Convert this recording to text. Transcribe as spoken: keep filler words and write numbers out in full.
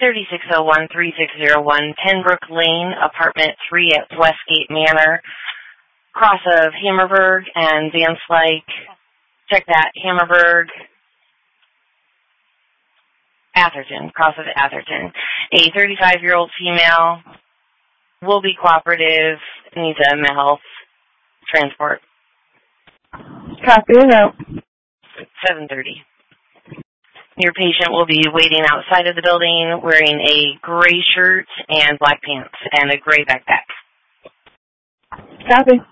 thirty-six oh one, thirty-six oh one, Penbrook Lane, apartment three at Westgate Manor, cross of Hammerberg and Van Slyke. Check that, Hammerberg, Atherton, cross of Atherton. A thirty-five-year-old female will be cooperative, needs a mental health transport. Copy it out. seven thirty. Your patient will be waiting outside of the building wearing a gray shirt and black pants and a gray backpack. Copy.